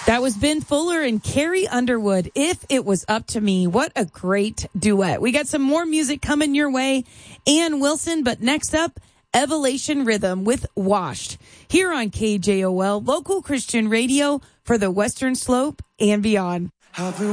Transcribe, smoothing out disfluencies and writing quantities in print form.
That was Ben Fuller and Carrie Underwood. If It Was Up to Me. What a great duet. We got some more music coming your way. Ann Wilson, but next up, Evolution Rhythm with Washed. Here on KJOL, local Christian radio for the Western Slope and beyond.